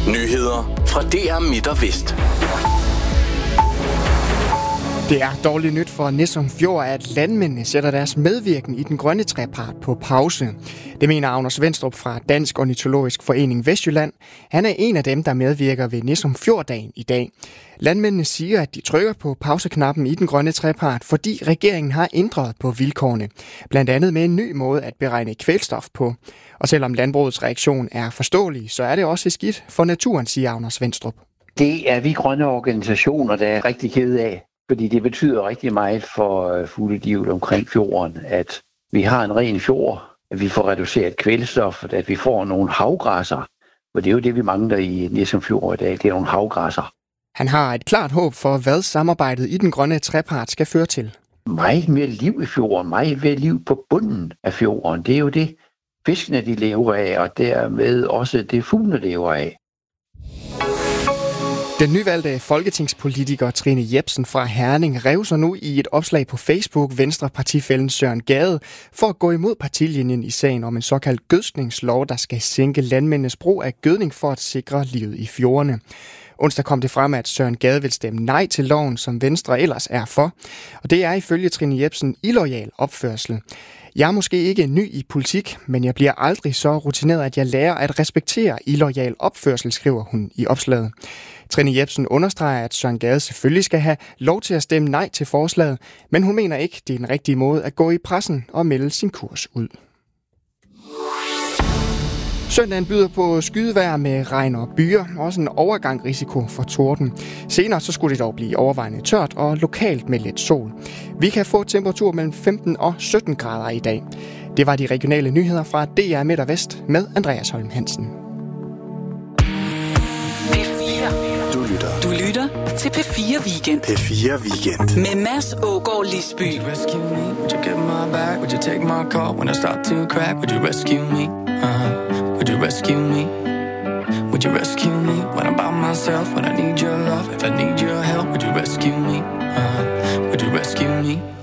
Nyheder fra DR Midt og Vest. Det er dårligt nyt for Nissum Fjord, at landmændene sætter deres medvirken i den grønne trepart på pause. Det mener Agner Svendstrup fra Dansk Ornitologisk Forening Vestjylland. Han er en af dem, der medvirker ved Nissum Fjord-dagen i dag. Landmændene siger, at de trykker på pauseknappen i den grønne trepart, fordi regeringen har ændret på vilkårene. Blandt andet med en ny måde at beregne kvælstof på. Og selvom landbrugets reaktion er forståelig, så er det også skidt for naturen, siger Agner Svendstrup. Det er vi grønne organisationer, der er rigtig kede af. Fordi det betyder rigtig meget for fuglelivet omkring fjorden, at vi har en ren fjord, at vi får reduceret kvælstof, at vi får nogle havgræsser. Og det er jo det, vi mangler i Nissum Fjord i dag, det er nogle havgræsser. Han har et klart håb for, hvad samarbejdet i den grønne trepart skal føre til. Meget mere liv i fjorden, meget mere liv på bunden af fjorden. Det er jo det, fiskene de lever af, og dermed også det fuglene lever af. Den nyvalgte folketingspolitiker Trine Jepsen fra Herning revser nu i et opslag på Facebook Venstre-partifællen Søren Gade for at gå imod partilinjen i sagen om en såkaldt gødskningslov, der skal sænke landmændenes brug af gødning for at sikre livet i fjordene. Onsdag kom det frem, at Søren Gade vil stemme nej til loven, som Venstre ellers er for. Og det er ifølge Trine Jepsen illoyal opførsel. Jeg er måske ikke ny i politik, men jeg bliver aldrig så rutineret, at jeg lærer at respektere illoyal opførsel, skriver hun i opslaget. Trine Jepsen understreger, at Søren Gade selvfølgelig skal have lov til at stemme nej til forslaget, men hun mener ikke, det er den rigtige måde at gå i pressen og melde sin kurs ud. Søndagen byder på skydevejr med regn og byer, også en overgangsrisiko for torden. Senere så skulle det dog blive overvejende tørt og lokalt med lidt sol. Vi kan få temperatur mellem 15 og 17 grader i dag. Det var de regionale nyheder fra DR Midt og Vest med Andreas Holm Hansen. Du lytter til P4 Weekend. P4 Weekend. Med Mads Aagaard Lisby. Rescue me? Would you get my back? Would you take my call when I start to crack? Would you rescue me? Would you rescue me? Would you rescue me when I'm by myself? When I need your love, if I need your help, would you rescue me? Would you rescue me?